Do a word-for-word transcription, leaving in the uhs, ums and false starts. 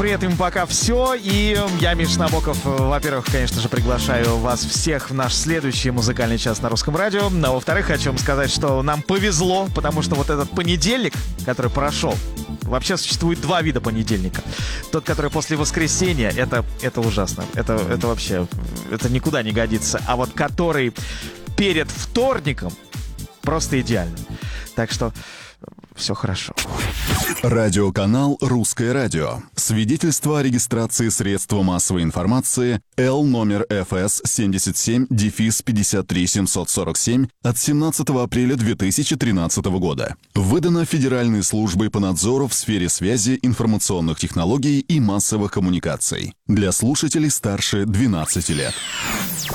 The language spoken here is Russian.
при этом пока все. И я, Миша Набоков, во-первых, конечно же, приглашаю вас всех в наш следующий музыкальный час на Русском радио. А во-вторых, хочу вам сказать, что нам повезло, потому что вот этот понедельник, который прошел, вообще существует два вида понедельника. Тот, который после воскресенья, это, это ужасно. Это, это вообще, это никуда не годится. А вот который перед вторником, просто идеально. Так что все хорошо. Радиоканал «Русское радио». Свидетельство о регистрации средства массовой информации Л номер эф эс семьдесят семь пятьдесят три семьсот сорок семь от семнадцатого апреля две тысячи тринадцатого года. Выдано Федеральной службой по надзору в сфере связи, информационных технологий и массовых коммуникаций. Для слушателей старше двенадцати лет.